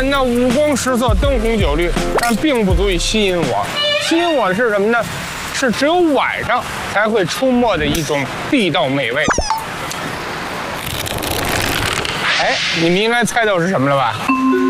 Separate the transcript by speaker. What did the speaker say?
Speaker 1: 人呢五光十色、灯红酒绿，但并不足以吸引我。吸引我的是什么呢？是只有晚上才会出没的一种地道美味。哎，你们应该猜到是什么了吧？